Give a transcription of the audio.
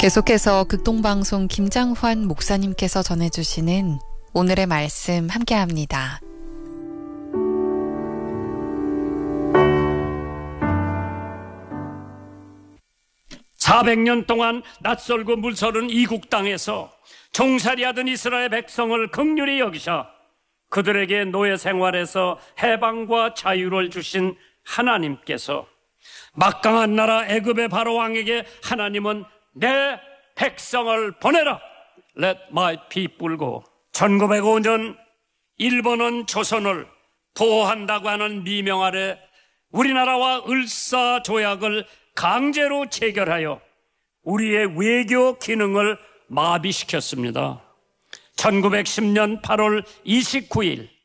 계속해서 극동방송 김장환 목사님께서 전해주시는 오늘의 말씀 함께합니다. (400년) 동안 낯설고 물서른 이국 땅에서 종살이하던 이스라엘 백성을 긍휼히 여기셔 그들에게 노예 생활에서 해방과 자유를 주신 하나님께서 막강한 나라 애굽의 바로 왕에게 하나님은 내 백성을 보내라, Let my people go. 1905년 일본은 조선을 보호한다고 하는 미명 아래 우리나라와 을사조약을 강제로 체결하여 우리의 외교 기능을 마비시켰습니다. 1910년 8월 29일